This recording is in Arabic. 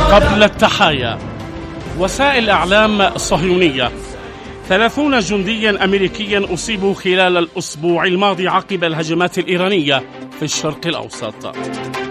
قبل التحايا، وسائل إعلام صهيونية: 30 جنديا أمريكيا أصيبوا خلال الأسبوع الماضي عقب الهجمات الإيرانية في الشرق الأوسط.